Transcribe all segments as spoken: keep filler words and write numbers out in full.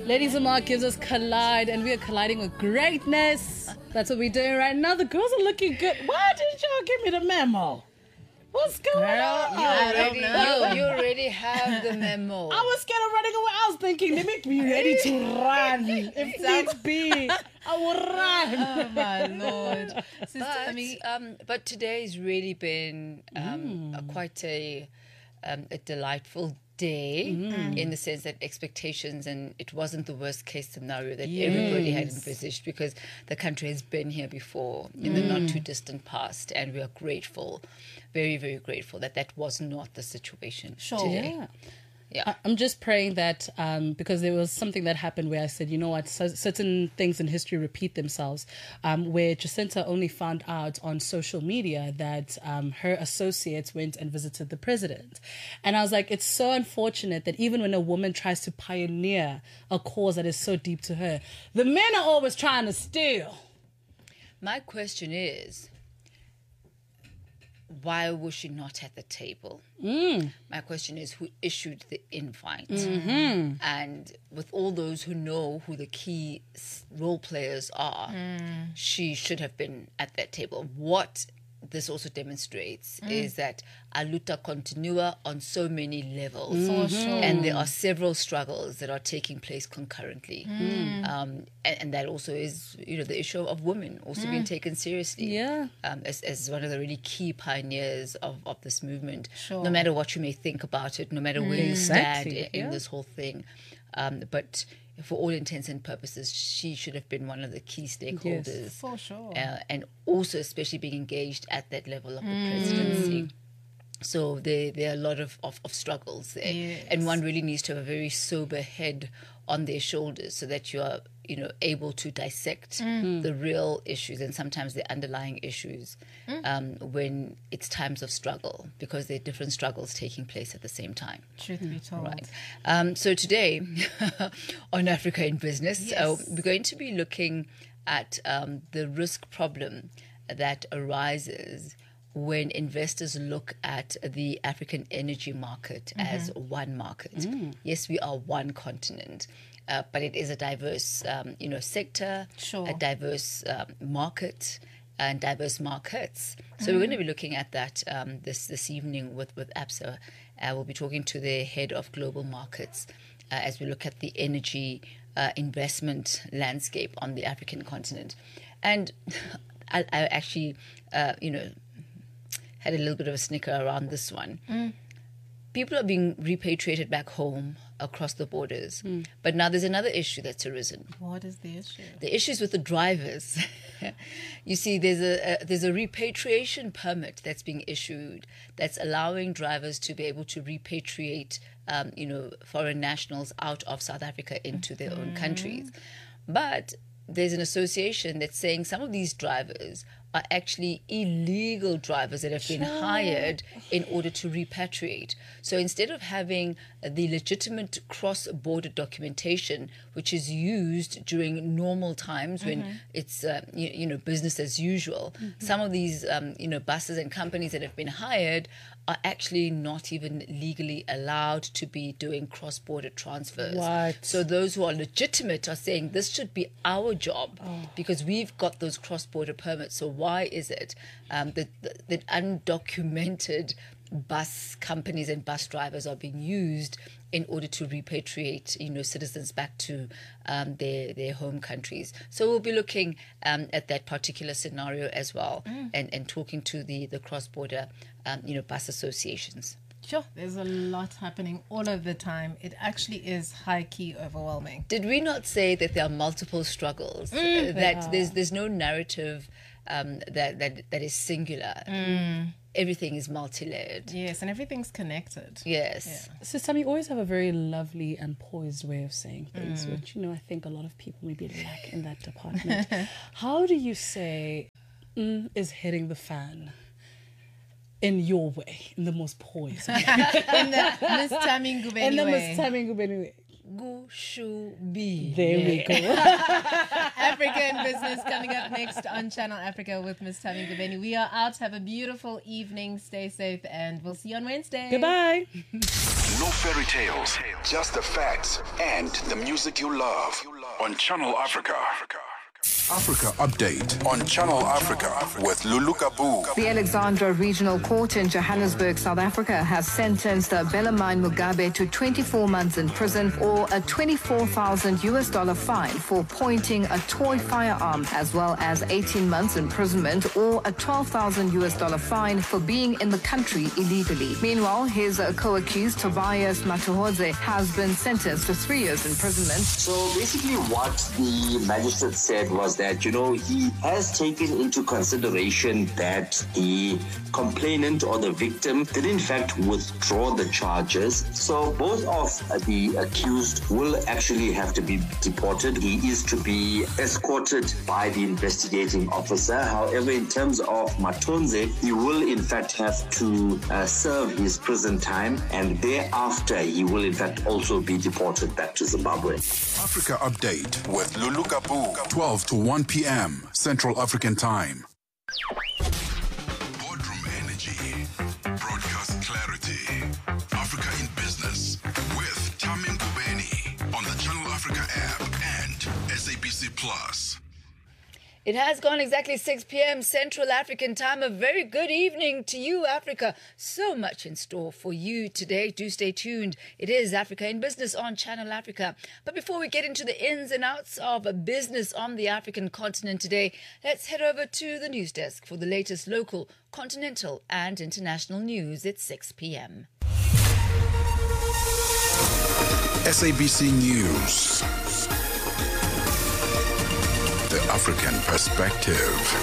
Ladies and Mark gives us Collide, and we are colliding with greatness. That's what we're doing right now. The girls are looking good. Why did y'all give me the memo? What's going Girl, on? you already, You, you already have the memo. I was scared of running away. I was thinking, let me be ready to run. If needs be, I will run. Oh my Lord. Sister But, Tammy, um, but today's really been um, a, quite a, um, a delightful day in the sense that expectations, and it wasn't the worst case scenario that everybody had envisaged, because the country has been here before in the not too distant past, and we are grateful, very, very grateful that that was not the situation Sure. today. Yeah. Yeah. I- I'm just praying that um, because there was something that happened where I said, you know what, c- certain things in history repeat themselves, um, where Jacinta only found out on social media that um, her associates went and visited the president. And I was like, it's so unfortunate that even when a woman tries to pioneer a cause that is so deep to her, the men are always trying to steal. My question is, why was she not at the table? Mm. My question is, who issued the invite? Mm-hmm. And with all those who know who the key s- role players are, she should have been at that table. What this also demonstrates is that a luta continua on so many levels. for sure. And there are several struggles that are taking place concurrently. Um, and, and that also is, you know, the issue of women also being taken seriously. Yeah. Um, as, as one of the really key pioneers of, of this movement. Sure. No matter what you may think about it, no matter where you stand Exactly, in, in yeah. this whole thing. Um, but for all intents and purposes, she should have been one of the key stakeholders. For sure. Uh, and also especially being engaged at that level of the presidency. So there, there are a lot of, of, of struggles there. Yes. And one really needs to have a very sober head on their shoulders so that you are, you know, able to dissect the real issues and sometimes the underlying issues um, when it's times of struggle, because there are different struggles taking place at the same time. Truth be told. Right. Um, so today on Africa in Business, uh, Yes. we're going to be looking at um, the risk problem that arises when investors look at the African energy market as one market. Yes, we are one continent, uh, but it is a diverse, um, you know, sector, Sure. a diverse um, market, and diverse markets. So we're going to be looking at that um, this this evening with with ABSA. Uh, we'll be talking to the head of global markets uh, as we look at the energy uh, investment landscape on the African continent. And I, I actually, uh, you know, had a little bit of a snicker around this one. People are being repatriated back home across the borders. But now there's another issue that's arisen. What is the issue? The issues with the drivers. You see, there's a, a there's a repatriation permit that's being issued that's allowing drivers to be able to repatriate, um, you know, foreign nationals out of South Africa into their own countries. But there's an association that's saying some of these drivers are actually illegal drivers that have been hired in order to repatriate. So instead of having the legitimate cross-border documentation, which is used during normal times when it's uh, you, you know business as usual, some of these um, you know buses and companies that have been hired are actually not even legally allowed to be doing cross-border transfers. What? So those who are legitimate are saying this should be our job because we've got those cross-border permits. So why is it um, that, that undocumented bus companies and bus drivers are being used in order to repatriate, you know, citizens back to um, their their home countries? So we'll be looking um, at that particular scenario as well, and, and talking to the the cross-border, um, you know, bus associations. Sure, there's a lot happening all of the time. It actually is high-key overwhelming. Did we not say that there are multiple struggles? Uh, that there's there's no narrative um, that that that is singular. Everything is multi-layered. Yes, and everything's connected. Yes. So, Sam, you always have a very lovely and poised way of saying things, which, you know, I think a lot of people maybe lack in that department. How do you say mm, is hitting the fan in your way, in the most poised way? In the Miss Tammy Ngubeni in the way. most timing way? Gushubi. There we go. Africa in Business coming up next on Channel Africa with Miss Tami Ngubeni. We are out. Have a beautiful evening. Stay safe, and we'll see you on Wednesday. Goodbye. No fairy tales, just the facts and the music you love on Channel Africa. Africa Update on Channel Africa with Lulu Kabu. The Alexandra Regional Court in Johannesburg, South Africa, has sentenced Bellarmine Mugabe to twenty-four months in prison or a twenty-four thousand U S dollar fine for pointing a toy firearm, as well as eighteen months imprisonment or a twelve thousand U S dollar fine for being in the country illegally. Meanwhile, his co-accused Tobias Matuhodze has been sentenced to three years imprisonment. So basically what the magistrate said was that, you know, he has taken into consideration that the complainant or the victim did in fact withdraw the charges. So both of the accused will actually have to be deported. He is to be escorted by the investigating officer. However, in terms of Matonze, he will in fact have to uh, serve his prison time, and thereafter he will in fact also be deported back to Zimbabwe. Africa Update with Lulu Kabu, twelve to one p.m. Central African Time. Boardroom Energy, broadcast clarity. Africa in Business with Tami Ngubeni on the Channel Africa app and S A B C Plus. It has gone exactly six p.m. Central African Time. A very good evening to you, Africa. So much in store for you today. Do stay tuned. It is Africa in Business on Channel Africa. But before we get into the ins and outs of business on the African continent today, let's head over to the news desk for the latest local, continental and international news at six p.m. S A B C News. The African Perspective.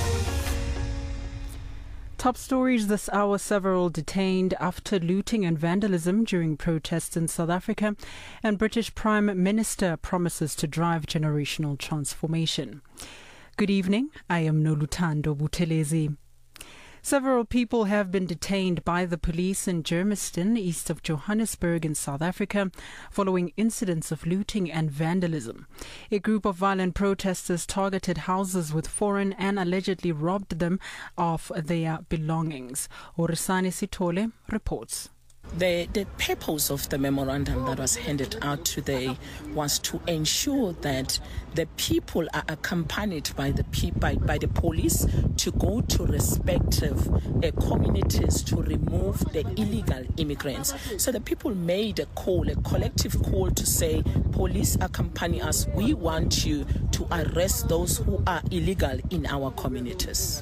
Top stories this hour: several detained after looting and vandalism during protests in South Africa, and British Prime Minister promises to drive generational transformation. Good evening, I am Noluthando Buthelezi. Several people have been detained by the police in Germiston, east of Johannesburg in South Africa, following incidents of looting and vandalism. A group of violent protesters targeted houses with foreign and allegedly robbed them of their belongings. Orisani Sitole reports. The, the purpose of the memorandum that was handed out today was to ensure that the people are accompanied by the pe- by, by the police to go to respective uh, communities to remove the illegal immigrants. So the people made a call, a collective call to say, police accompany us. We want you to arrest those who are illegal in our communities.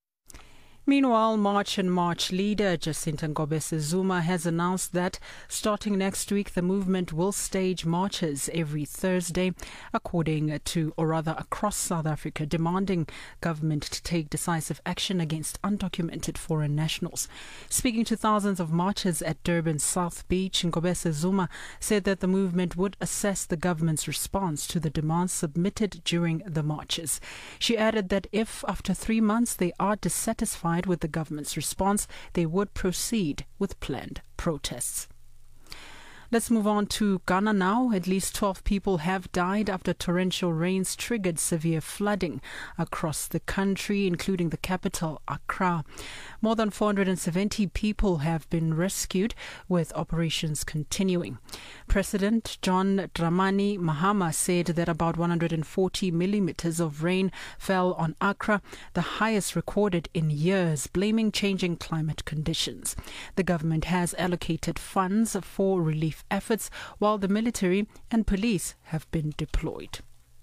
Meanwhile, March and March leader Jacinta Ngobese Zuma has announced that starting next week, the movement will stage marches every Thursday, according to, or rather across South Africa, demanding government to take decisive action against undocumented foreign nationals. Speaking to thousands of marchers at Durban's South Beach, Ngobese Zuma said that the movement would assess the government's response to the demands submitted during the marches. She added that if, after three months, they are dissatisfied with the government's response, they would proceed with planned protests. Let's move on to Ghana now. At least twelve people have died after torrential rains triggered severe flooding across the country, including the capital, Accra. More than four hundred seventy people have been rescued, with operations continuing. President John Dramani Mahama said that about one hundred forty millimeters of rain fell on Accra, the highest recorded in years, blaming changing climate conditions. The government has allocated funds for relief efforts, while the military and police have been deployed.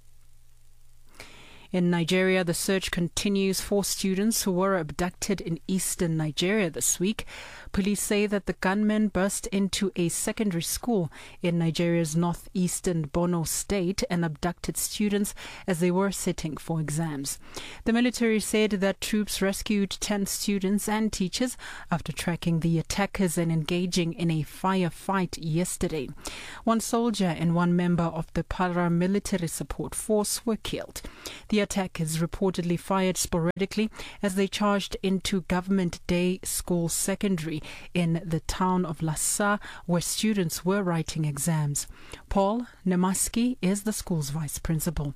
In Nigeria, the search continues for students who were abducted in eastern Nigeria this week. Police say that the gunmen burst into a secondary school in Nigeria's northeastern Borno state and abducted students as they were sitting for exams. The military said that troops rescued ten students and teachers after tracking the attackers and engaging in a firefight yesterday. One soldier and one member of the paramilitary support force were killed. The attack is reportedly fired sporadically as they charged into Government Day School Secondary in the town of Lhasa, where students were writing exams. Paul Nemaski is the school's vice principal.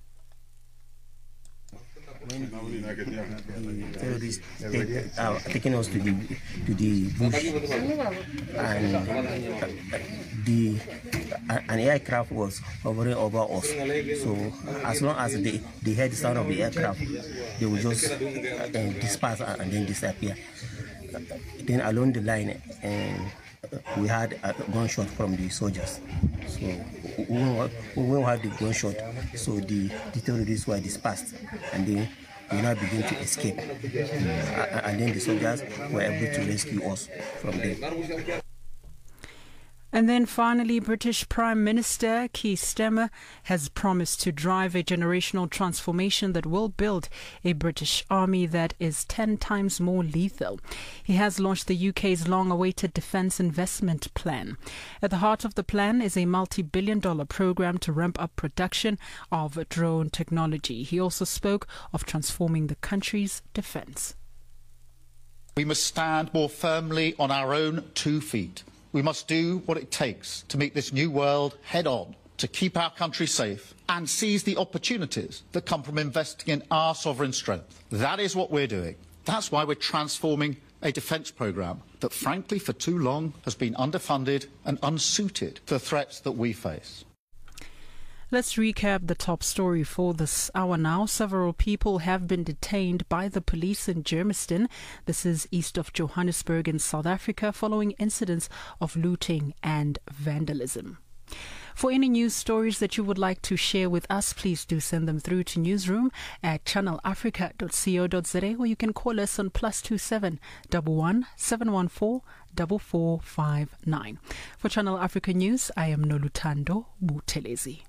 When the terrorists take, uh, taking us to the to the bush, and uh, the uh, an aircraft was hovering over us. So as long as they, they heard the sound of the aircraft, they would just uh, disperse and then disappear. Then along the line, uh, we had a gunshot from the soldiers. So when we had the gunshot, so the, the terrorists were dispersed, and then we now begin to escape. Uh, and then the soldiers were able to rescue us from there. And then finally, British Prime Minister Keir Starmer has promised to drive a generational transformation that will build a British army that is ten times more lethal. He has launched the U K's long-awaited defence investment plan. At the heart of the plan is a multi-billion dollar programme to ramp up production of drone technology. He also spoke of transforming the country's defence. We must stand more firmly on our own two feet. We must do what it takes to meet this new world head-on, to keep our country safe and seize the opportunities that come from investing in our sovereign strength. That is what we're doing. That's why we're transforming a defence programme that, frankly, for too long has been underfunded and unsuited to the threats that we face. Let's recap the top story for this hour now. Several people have been detained by the police in Germiston. This is east of Johannesburg in South Africa, following incidents of looting and vandalism. For any news stories that you would like to share with us, please do send them through to newsroom at channel africa dot co dot za, or you can call us on plus two seven one one seven one four four four five nine. For Channel Africa News, I am Nolutando Butelezi.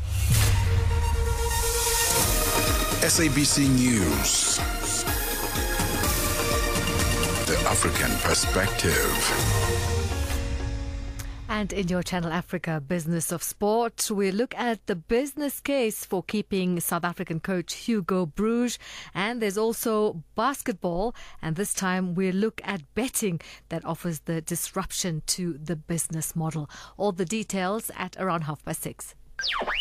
S A B C News. The African Perspective. And in your Channel Africa Business of Sport, we look at the business case for keeping South African coach Hugo Broos. And there's also basketball. And this time we look at betting that offers the disruption to the business model. All the details at around half past six.